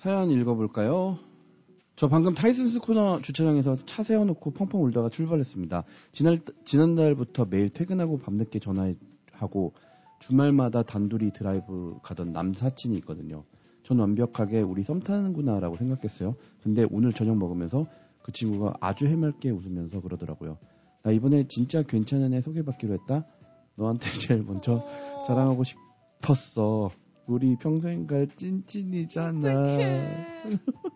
사연 읽어볼까요? 저 방금 타이슨스 코너 주차장에서 차 세워놓고 펑펑 울다가 출발했습니다. 지난달부터 매일 퇴근하고 밤늦게 전화하고 주말마다 단둘이 드라이브 가던 남사친이 있거든요. 전 완벽하게 우리 썸 타는구나 라고 생각했어요. 근데 오늘 저녁 먹으면서 그 친구가 아주 해맑게 웃으면서 그러더라고요. 나 이번에 진짜 괜찮은 애 소개받기로 했다. 너한테 제일 먼저 자랑하고 싶었어. 우리 평생 갈 찐찐이잖아.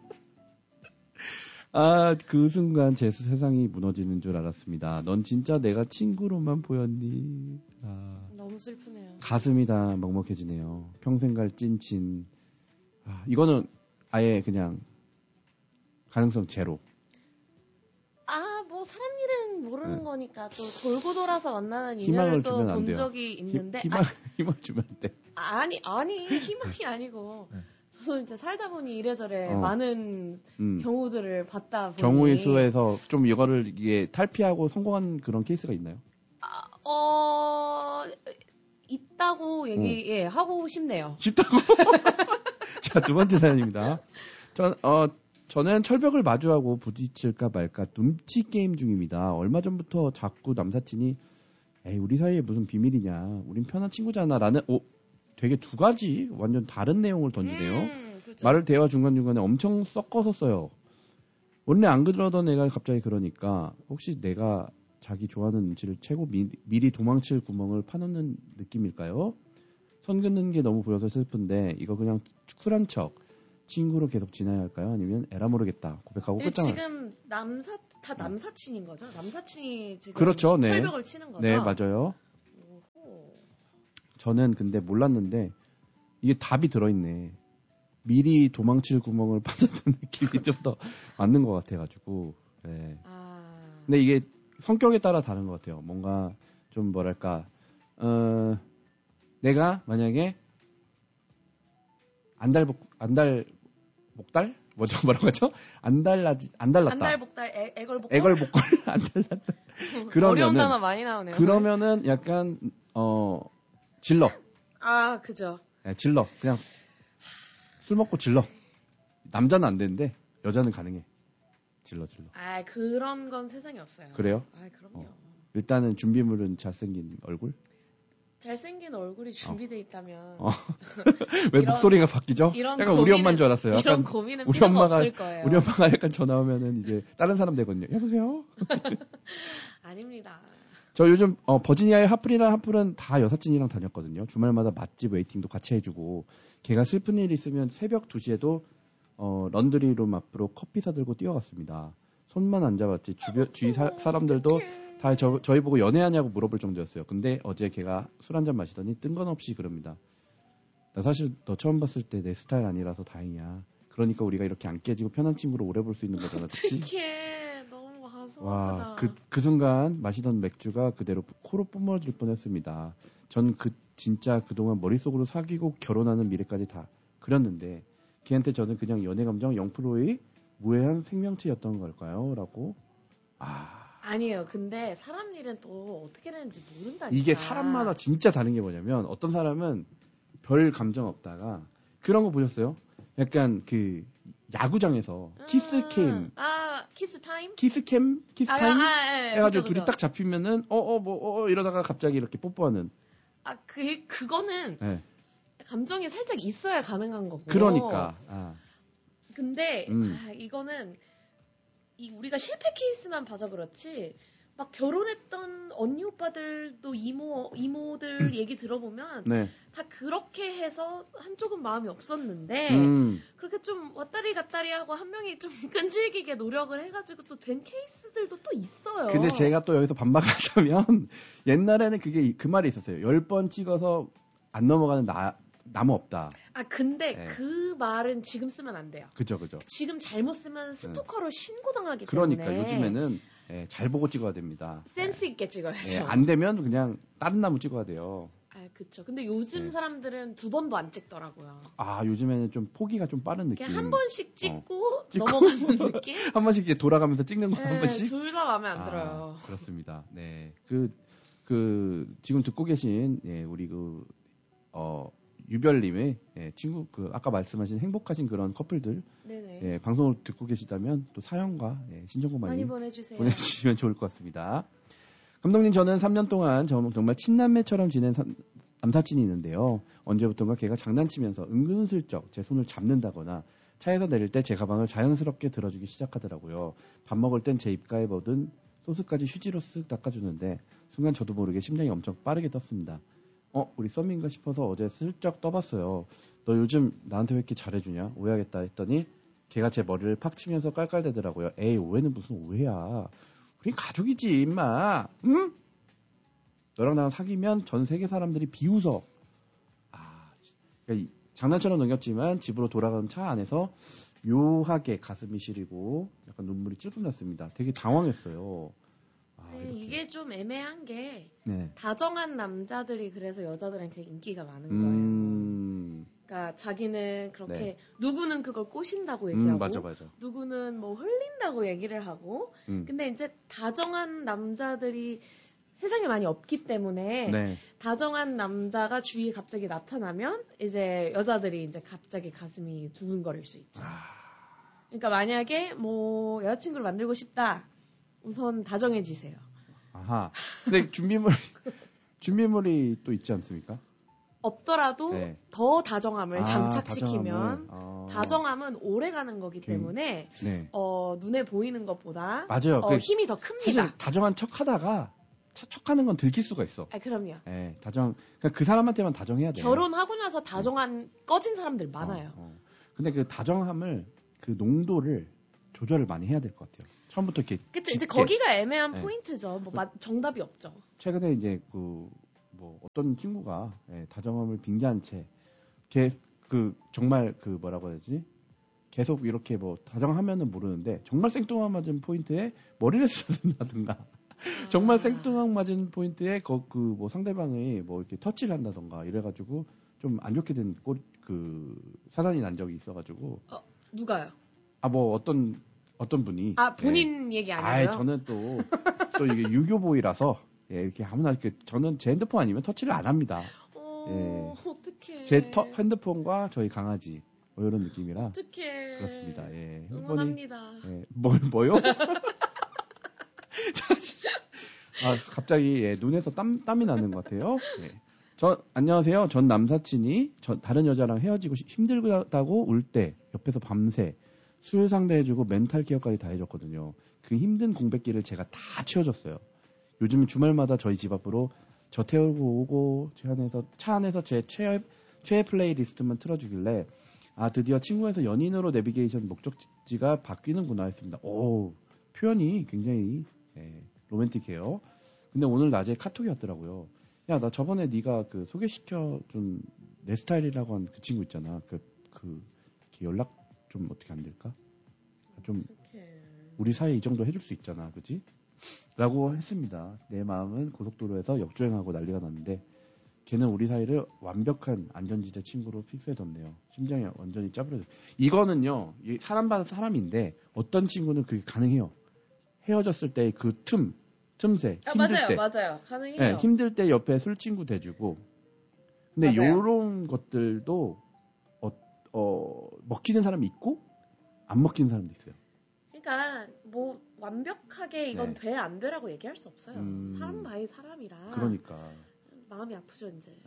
아, 그 순간 제 세상이 무너지는 줄 알았습니다. 넌 진짜 내가 친구로만 보였니? 아, 너무 슬프네요. 가슴이 다 먹먹해지네요. 평생 갈 찐친. 아, 이거는 아예 그냥 가능성 제로. 아, 뭐 사람 일은 모르는 네. 거니까 또 돌고 돌아서 만나는 희망을 인연을 또 주면 안 본 돼요. 적이 있는데 희망 주면 안 돼. 아니 희망이 아니고 네. 저도 이제 살다 보니 이래저래 어. 많은 경우들을 봤다 보니 경우의 수에서 좀 이거를 이게 탈피하고 성공한 그런 케이스가 있나요? 있다고 하고 싶네요. 쉽다고? 자, 두 번째 사연입니다. 저는 철벽을 마주하고 부딪힐까 말까 눈치 게임 중입니다. 얼마 전부터 자꾸 남사친이 에이, 우리 사이에 무슨 비밀이냐. 우린 편한 친구잖아. 라는 되게 두 가지 완전 다른 내용을 던지네요. 그렇죠. 말을 대화 중간중간에 엄청 섞어서 써요. 원래 안 그러던 애가 갑자기 그러니까 혹시 내가 자기 좋아하는 눈치를 채고 미리 도망칠 구멍을 파놓는 느낌일까요? 선 긋는 게 너무 보여서 슬픈데 이거 그냥 쿨한 척 친구로 계속 지나야 할까요? 아니면 에라 모르겠다 고백하고 끝장을. 지금 남사친인 거죠? 남사친이 지금 그렇죠, 네. 철벽을 치는 거죠? 네, 맞아요. 오호. 저는 근데 몰랐는데 이게 답이 들어있네. 미리 도망칠 구멍을 파놓는 느낌이 좀 더 맞는 것 같아가지고. 네. 근데 이게 성격에 따라 다른 것 같아요. 뭔가 좀 뭐랄까 내가 만약에 목달? 뭐라고 하죠? 안 달랐다. 안달복달, 애걸복걸? 애걸복걸? 안 달랐다. 어려운 단어 많이 나오네요. 그러면은 약간, 질러. 아, 그죠. 네, 질러. 그냥 술 먹고 질러. 남자는 안 되는데, 여자는 가능해. 질러. 아, 그런 건 세상에 없어요. 그래요? 아, 그럼요. 일단은 준비물은 잘생긴 얼굴? 잘생긴 얼굴이 준비되어 있다면 왜 목소리가 바뀌죠? 약간 우리 엄마인 줄 알았어요. 이런 고민은 필요가 없을 거예요. 우리 엄마가 약간 전화 오면은 이제 다른 사람 되거든요. 여보세요? 아닙니다. 저 요즘 버지니아의 하플은 다 여사친이랑 다녔거든요. 주말마다 맛집 웨이팅도 같이 해주고 걔가 슬픈 일 있으면 새벽 2시에도 런드리룸 앞으로 커피 사들고 뛰어갔습니다. 손만 안 잡았지 주위 사람들도 다 저희 보고 연애하냐고 물어볼 정도였어요. 근데 어제 걔가 술 한잔 마시더니 뜬금없이 그럽니다. 나 사실 너 처음 봤을 때 내 스타일 아니라서 다행이야. 그러니까 우리가 이렇게 안 깨지고 편한 친구로 오래 볼 수 있는 거잖아. 그치? 어떡해. 너무 가슴 와, 아프다. 그 순간 마시던 맥주가 그대로 코로 뿜어질 뻔했습니다. 전 진짜 그동안 머릿속으로 사귀고 결혼하는 미래까지 다 그렸는데 걔한테 저는 그냥 연애 감정 0%의 무해한 생명체였던 걸까요? 라고. 아니에요. 근데 사람 일은 또 어떻게 되는지 모른다니까. 이게 사람마다 진짜 다른 게 뭐냐면 어떤 사람은 별 감정 없다가 그런 거 보셨어요? 약간 그 야구장에서 키스캠. 키스타임? 키스타임? 해가지고 그쵸. 둘이 딱 잡히면은 이러다가 갑자기 이렇게 뽀뽀하는. 그거는 네. 감정이 살짝 있어야 가능한 거고. 그러니까. 근데 이거는 우리가 실패 케이스만 봐서 그렇지 막 결혼했던 언니 오빠들도 이모들 얘기 들어보면 네. 다 그렇게 해서 한쪽은 마음이 없었는데 그렇게 좀 왔다리 갔다리 하고 한 명이 좀 끈질기게 노력을 해가지고 또 된 케이스들도 또 있어요. 근데 제가 또 여기서 반박을 하자면 옛날에는 그 말이 있었어요. 10번 찍어서 안 넘어가는 나무 없다. 근데 그 말은 지금 쓰면 안 돼요. 그죠. 지금 잘못 쓰면 스토커로 신고당하기 그러니까 때문에. 요즘에는 잘 보고 찍어야 됩니다. 센스 있게 찍어야죠. 안 되면 그냥 다른 나무 찍어야 돼요. 그쵸. 근데 요즘 사람들은 2번도 안 찍더라고요. 요즘에는 좀 포기가 좀 빠른 느낌. 그냥 한 번씩 찍고 넘어가는 느낌? 한 번씩 이렇게 돌아가면서 찍는 거 한 번씩? 둘 다 마음에 안 들어요. 그렇습니다. 네. 지금 듣고 계신, 우리 유별님의 친구 아까 말씀하신 행복하신 그런 커플들 방송을 듣고 계시다면 또 사연과 신청곡 많이 보내주시면 좋을 것 같습니다. 감독님 저는 3년 동안 정말 친남매처럼 지낸 남사친이 있는데요. 언제부턴가 걔가 장난치면서 은근슬쩍 제 손을 잡는다거나 차에서 내릴 때 제 가방을 자연스럽게 들어주기 시작하더라고요. 밥 먹을 땐 제 입가에 묻은 소스까지 휴지로 쓱 닦아주는데 순간 저도 모르게 심장이 엄청 빠르게 떴습니다. 우리 썸인가 싶어서 어제 슬쩍 떠봤어요. 너 요즘 나한테 왜 이렇게 잘해주냐? 오해하겠다 했더니 걔가 제 머리를 팍 치면서 깔깔대더라고요. 에이 오해는 무슨 오해야. 우린 가족이지 임마. 응? 너랑 나랑 사귀면 전 세계 사람들이 비웃어. 그러니까 장난처럼 넘겼지만 집으로 돌아가는 차 안에서 묘하게 가슴이 시리고 약간 눈물이 찔끔 났습니다. 되게 당황했어요. 이게 좀 애매한 게 다정한 남자들이 그래서 여자들한테 인기가 많은 거예요. 그러니까 자기는 그렇게 누구는 그걸 꼬신다고 얘기하고 맞아. 누구는 뭐 흘린다고 얘기를 하고 근데 이제 다정한 남자들이 세상에 많이 없기 때문에 다정한 남자가 주위에 갑자기 나타나면 이제 여자들이 이제 갑자기 가슴이 두근거릴 수 있죠. 그러니까 만약에 뭐 여자친구를 만들고 싶다. 우선 다정해지세요. 아하. 근데 준비물이 또 있지 않습니까? 없더라도 더 다정함을 장착시키면 다정함은 오래가는 거기 때문에 눈에 보이는 것보다 맞아요. 힘이 더 큽니다. 사실 다정한 척하다가 척하는 건 들킬 수가 있어. 그럼요. 그러니까 그 사람한테만 다정해야 돼요. 결혼하고 나서 꺼진 사람들 많아요. 근데 그 다정함을 그 농도를 조절을 많이 해야 될 것 같아요. 처음부터 이렇게. 그치, 이제 거기가 애매한 포인트죠. 정답이 없죠. 최근에 이제 어떤 친구가 다정함을 빙자한 채, 정말 뭐라고 해야지? 계속 이렇게 다정하면은 모르는데, 정말 생뚱한 맞은 포인트에 머리를 쓰다든가, 정말 생뚱한 맞은 포인트에 상대방이 이렇게 터치를 한다던가, 이래가지고 좀 안 좋게 된 사단이 난 적이 있어가지고. 누가요? 어떤 분이. 본인 얘기 아니고요? 저는 또 이게 유교보이라서, 이렇게 아무나 저는 제 핸드폰 아니면 터치를 안 합니다. 어떡해. 제 핸드폰과 저희 강아지, 이런 느낌이라. 어떡해. 그렇습니다. 응원합니다. 뭐요? 갑자기, 눈에서 땀이 나는 것 같아요. 안녕하세요. 전 남사친이 다른 여자랑 헤어지고 힘들다고 울 때 옆에서 밤새 술 상대해주고 멘탈 케어까지 다 해줬거든요. 그 힘든 공백기를 제가 다 채워줬어요. 요즘은 주말마다 저희 집 앞으로 저 태우고 오고 차 안에서 제 최애 플레이리스트만 틀어주길래 드디어 친구에서 연인으로 내비게이션 목적지가 바뀌는구나 했습니다. 표현이 굉장히 로맨틱해요. 근데 오늘 낮에 카톡이 왔더라고요. 야, 나 저번에 네가 소개시켜준 내 스타일이라고 한 그 친구 있잖아. 연락 좀 어떻게 안 될까? 좀 우리 사이에 이 정도 해줄 수 있잖아, 그지? 라고 했습니다. 내 마음은 고속도로에서 역주행하고 난리가 났는데 걔는 우리 사이를 완벽한 안전지대 친구로 픽스해뒀네요. 심장이 완전히 짜부러졌어요. 이거는요, 사람 사람인데 어떤 친구는 그게 가능해요. 헤어졌을 때 그 틈새 힘들 때 맞아요. 가능해요. 힘들 때 옆에 술친구 대주고. 근데 요런 것들도 먹히는 사람이 있고 안 먹히는 사람도 있어요. 그러니까 완벽하게 이건 돼 안 돼라고 얘기할 수 없어요. 사람 바이 사람이라. 그러니까 마음이 아프죠 이제.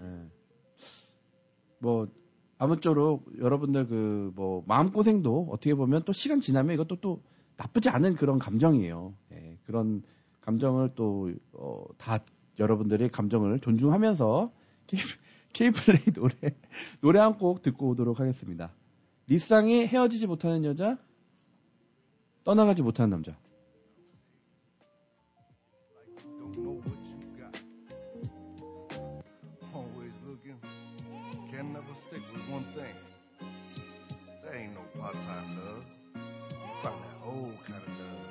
아무쪼록 여러분들 마음고생도 어떻게 보면 또 시간 지나면 이것도 또 나쁘지 않은 그런 감정이에요. 그런 감정을 다 여러분들의 감정을 존중하면서 K플레이 노래 한 곡 듣고 오도록 하겠습니다. 리쌍이 헤어지지 못하는 여자, 떠나가지 못하는 남자. There ain't no part-time love. Find that old kind of love.